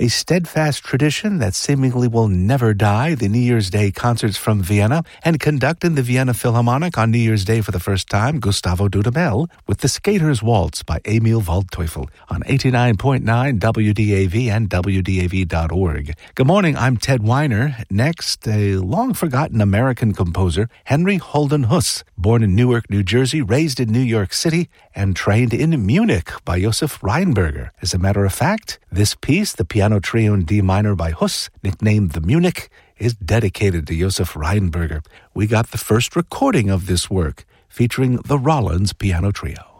A steadfast tradition that seemingly will never die, the New Year's Day concerts from Vienna, and conducting the Vienna Philharmonic on New Year's Day for the first time, Gustavo Dudamel, with the Skater's Waltz by Emil Waldteufel on 89.9 WDAV and WDAV.org. Good morning, I'm Ted Weiner. Next, a long-forgotten American composer, Henry Holden Huss, born in Newark, New Jersey, raised in New York City, and trained in Munich by Josef Rheinberger. As a matter of fact, this piece, the piano trio in D minor by Huss, nicknamed the Munich, is dedicated to Josef Rheinberger. We got the first recording of this work, featuring the Rollins Piano Trio.